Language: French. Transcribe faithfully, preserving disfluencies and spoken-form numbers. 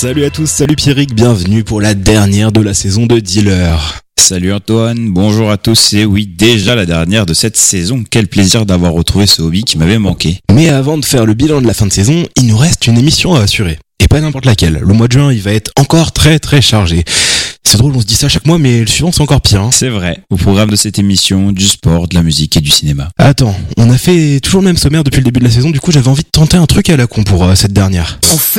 Salut à tous, salut Pierrick, bienvenue pour la dernière de la saison de Dealer. Salut Antoine, bonjour à tous, et oui, déjà la dernière de cette saison. Quel plaisir d'avoir retrouvé ce hobby qui m'avait manqué. Mais avant de faire le bilan de la fin de saison, il nous reste une émission à assurer. Et pas n'importe laquelle, le mois de juin il va être encore très très chargé. C'est drôle, on se dit ça chaque mois, mais le suivant c'est encore pire. Hein. C'est vrai, au programme de cette émission, du sport, de la musique et du cinéma. Attends, on a fait toujours le même sommaire depuis le début de la saison, du coup j'avais envie de tenter un truc à la con pour euh, cette dernière. On fait